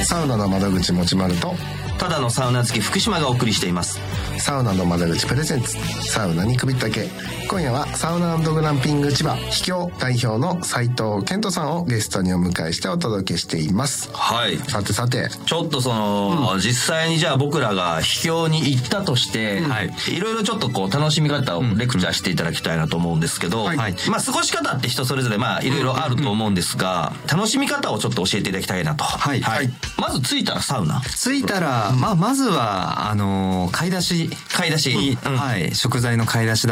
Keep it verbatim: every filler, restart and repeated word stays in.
サウナの窓口もちまるとただのサウナ好き福島がお送りしています。 サウナの窓口プレゼンツサウナに首ったけ。今夜はサウナ&グランピング千葉秘境代表の斉藤健人さんをゲストにお迎えしてお届けしています。 はい。 さてさてちょっとその、うん、実際にじゃあ僕らが秘境に行ったとして、うん、はい、いろいろちょっとこう楽しみ方をレクチャーしていただきたいなと思うんですけど、うん、はい、まあ過ごし方って人それぞれまあいろいろあると思うんですが、うん、楽しみ方をちょっと教えていただきたいなと。はい。はい。まず着いたらサウナ。 着いたら、うん、まあまずはあの買い出し買い出し、 うん、はい、食材の買い出しだ